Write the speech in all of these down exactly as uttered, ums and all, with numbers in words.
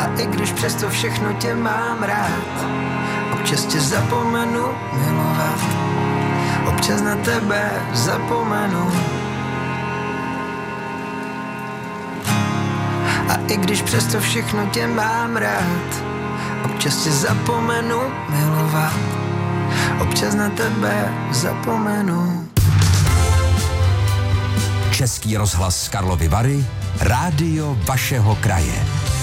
A i když přesto všechno tě mám rád, občas tě zapomenu milovat, občas na tebe zapomenu. A i když přesto všechno tě mám rád, občas tě zapomenu milovat, občas na tebe zapomenu. Český rozhlas Karlovy Vary, rádio vašeho kraje.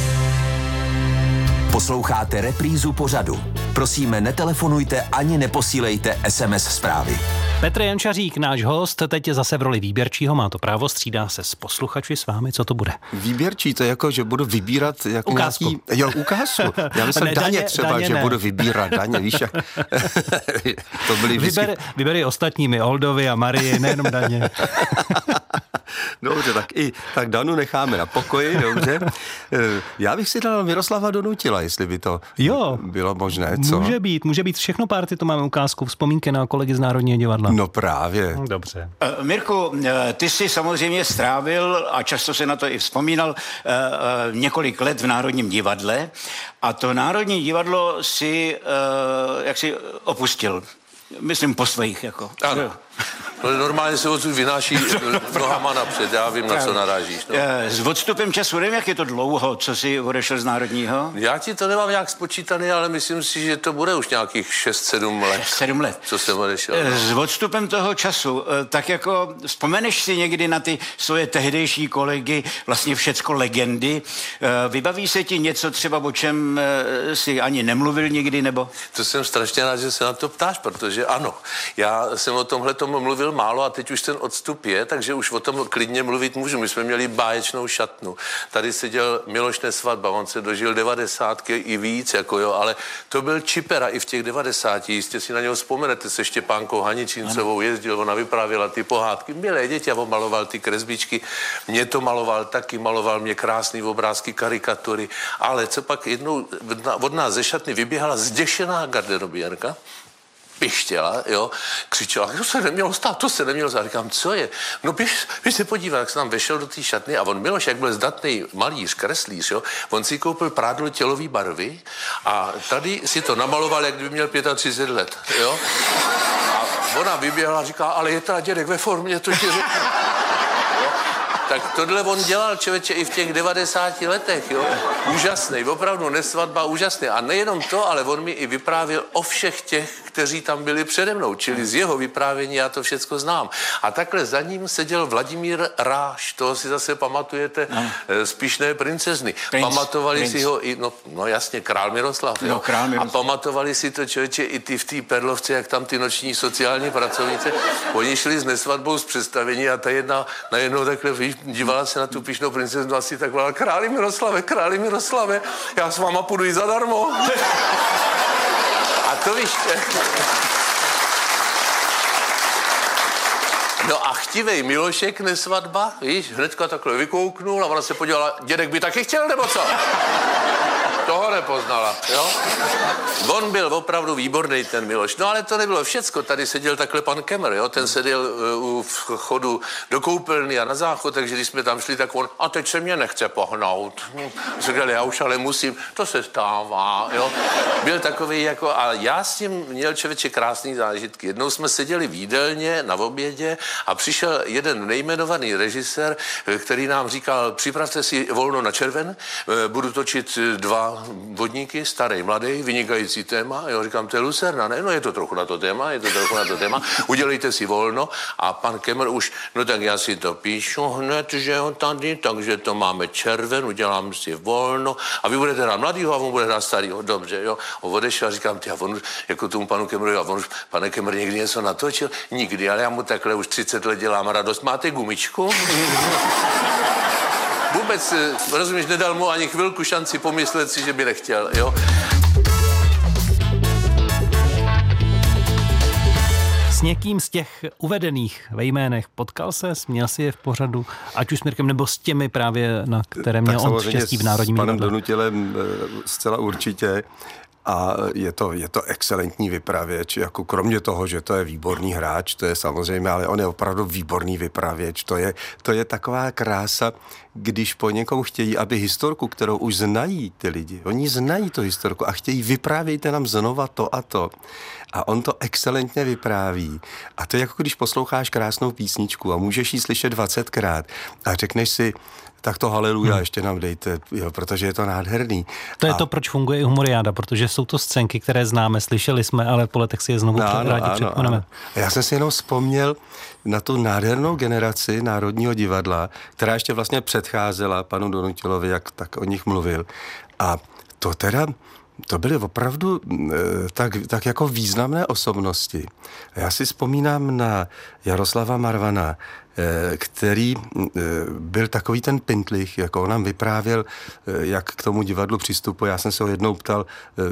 Posloucháte reprízu pořadu. Prosíme, netelefonujte ani neposílejte es em es zprávy. Petr Jančařík, náš host, teď je zase v roli výběrčího, má to právo, střídá se s posluchači s vámi, co to bude? Výběrčí, to je jako, že budu vybírat jako ukázku. Nějaký, jo, ukázku. Já myslím ne, daně, daně třeba, daně že ne. budu vybírat daně, víš, jak to byly vždycky... Vyber, vybery ostatními, Oldovi a Marii, nejenom daně. Dobře, tak i tak Danu necháme na pokoji, dobře. Já bych si dal Miroslava Donutila, jestli by to jo, bylo možné, co? Může být, může být všechno párty, to máme ukázku, vzpomínky na kolegy z Národního divadla. No právě. Dobře. Uh, Mirku, uh, ty jsi samozřejmě strávil, a často se na to i vzpomínal, uh, uh, několik let v Národním divadle a to Národní divadlo si, uh, jak si opustil. Myslím po svých, jako. Ano. No, normálně se odsud vynáší nohama napřed, já vím, na co narážíš. No. S odstupem času, nevím, jak je to dlouho, co jsi odešel z Národního? Já ti to nemám nějak spočítaný, ale myslím si, že to bude už nějakých šest sedm let. sedm let. Co jsem odešel. No. S odstupem toho času, tak jako vzpomeneš si někdy na ty svoje tehdejší kolegy, vlastně všecko legendy, vybaví se ti něco třeba, o čem si ani nemluvil nikdy, nebo? To jsem strašně rád, že se na to ptáš, protože ano, já jsem o tomhle tomu mluvil málo a teď už ten odstup je, takže už o tom klidně mluvit můžu. My jsme měli báječnou šatnu. Tady seděl Miloš Nesvadba, on se dožil devadesátky i víc, jako jo, ale to byl čipera i v těch devadesáti. Jistě si na něho vzpomenete, se Štěpánkou Haničincovou jezdil, ona vyprávěla ty pohádky. Milé děti, a on maloval ty kresbičky. Mě to maloval taky, maloval mě krásný obrázky, karikatury. Ale co pak jednou od nás ze šatny vyběhala zděšená garderobierka, pištěla, jo, křičela, to se nemělo stát, to se nemělo stát. Říkám, co je? No běž, běž se podívat, jak se tam vešel do té šatny a on Miloš, jak byl zdatný malíř, kreslíř, jo, on si koupil prádlo tělový barvy a tady si to namaloval, jak kdyby měl třicet pět let, jo. A ona vyběhla a říká, ale je teda dědek ve formě, to ti řeknu. Tak tohle on dělal, člověče, i v těch devadesáti letech, jo. Úžasný, opravdu Nesvadba, úžasný. A nejenom to, ale on mi i vyprávěl o všech těch, kteří tam byli přede mnou, čili z jeho vyprávění já to všecko znám. A takhle za ním seděl Vladimír Ráš, toho si zase pamatujete, no. z Pyšné princezny. Princ, pamatovali princ. si ho i, no, no jasně, král Miroslav, jo. No, král Miroslav. A pamatovali si to, člověče, i ty v té Perlovce, jak tam ty noční sociální pracovnice, oni šli s Nesvadbou z představení a ta jedna najednou takhle, víš, dívala se na tu Pyšnou princeznu, asi tak volala, králi Miroslave, králi Miroslave, já s váma půjdu i zadarmo. A to víš... No a chtivej Milošek Nesvadba, víš, hnedka takhle vykouknul a ona se podívala, dědek by taky chtěl, nebo co? Toho nepoznala, jo? On byl opravdu výborný, ten Miloš. No ale to nebylo všecko. Tady seděl takhle pan Kemr, jo? Ten seděl uh, u vchodu do koupelny a na záchod, takže když jsme tam šli, tak on, a teď se mě nechce pohnout. Hm. Říkal, já už ale musím, to se stává, jo? Byl takový jako, a já s tím měl, člověče, krásný zážitky. Jednou jsme seděli v jídelně na obědě a přišel jeden nejmenovaný režisér, který nám říkal, připravte si volno na červen, budu točit dva vodníky, starý, mladý, vynikající téma. Jo, říkám, to je Lucerna, ne? No je to trochu na to téma, je to trochu na to téma. Udělejte si volno a pan Kemr už, no tak já si to píšu hned, že jo, tady, takže to máme červen, udělám si volno a vy budete hrát mladýho a on bude hrát starýho. Dobře, jo. A odešel a říkám, ty, a on už, jako tomu panu Kemrovi, a on už, pane Kemr, někdy něco natočil? Nikdy, ale já mu takhle už třicet let dělám radost. Máte gumičku? Vůbec, rozumíš, nedal mu ani chvilku šanci pomyslet si, že by nechtěl, jo. S někým z těch uvedených ve jménech potkal se, směl si je v pořadu, ať už s Mirkem, nebo s těmi právě, na které měl on štěstí v Národním divadle? S panem Donutilem zcela určitě. a je to, je to excelentní vypravěč, jako kromě toho, že to je výborný hráč, to je samozřejmě, ale on je opravdu výborný vypravěč, to je, to je taková krása, když po někom chtějí, aby historku, kterou už znají ty lidi, oni znají tu historku a chtějí, vyprávějte nám znova to a to. A on to excelentně vypráví. A to je jako když posloucháš krásnou písničku a můžeš ji slyšet dvacetkrát a řekneš si, tak to haleluja, hmm. ještě nám dejte, jo, protože je to nádherný. To je a... to, proč funguje i Humoriáda, protože jsou to scénky, které známe, slyšeli jsme, ale po letech si je znovu no, rádi no, připomeneme. Ano. Já jsem si jenom vzpomněl na tu nádhernou generaci Národního divadla, která ještě vlastně předcházela panu Donutilovi, jak tak o nich mluvil. A to teda... To byly opravdu tak, tak jako významné osobnosti. Já si vzpomínám na Jaroslava Marvana, který byl takový ten pintlich, jako on nám vyprávěl, jak k tomu divadlu přistupuje. Já jsem se ho jednou ptal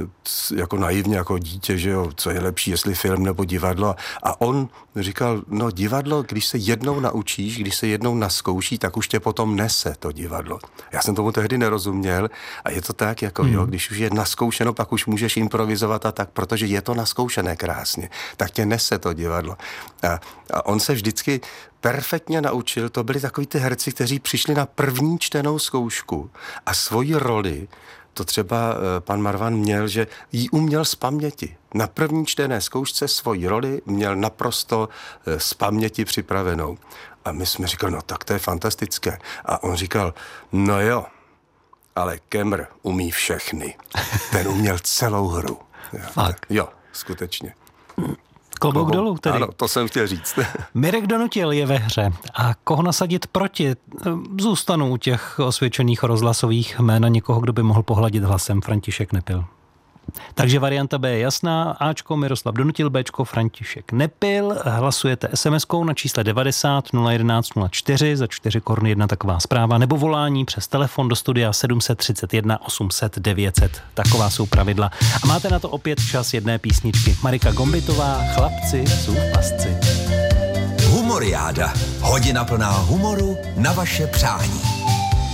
jako naivně, jako dítě, že jo, co je lepší, jestli film nebo divadlo. A on říkal, no divadlo, když se jednou naučíš, když se jednou naskouší, tak už tě potom nese to divadlo. Já jsem tomu tehdy nerozuměl a je to tak, jako hmm. jo, když už je naskoušeno, pak už můžeš improvizovat a tak, protože je to naskoušené krásně, tak tě nese to divadlo. A, a on se vždycky perfektně naučil, to byli takový ty herci, kteří přišli na první čtenou zkoušku a svoji roli, to třeba pan Marvan měl, že ji uměl z paměti. Na první čtené zkoušce svoji roli měl naprosto z paměti připravenou. A my jsme říkali, no tak to je fantastické. A on říkal, no jo, ale Kemr umí všechny. Ten uměl celou hru. Fakt? Jo, skutečně. Klobouk dolů tedy. Ano, to jsem chtěl říct. Mirek Donutil je ve hře. A koho nasadit proti? Zůstanu u těch osvědčených rozhlasových jména někoho, kdo by mohl pohladit hlasem. František Nepil. Takže varianta B je jasná. Ačko Miroslav Donutil, Bčko František Nepil. Hlasujete es em eskou na čísle devadesát nula jedenáct nula čtyři za čtyři koruny jedna taková zpráva, nebo volání přes telefon do studia sedm tři jedna osm set devět set. Taková jsou pravidla. A máte na to opět čas jedné písničky. Marika Gombitová, Chlapci jsou v pasci. Humoriáda. Hodina plná humoru na vaše přání.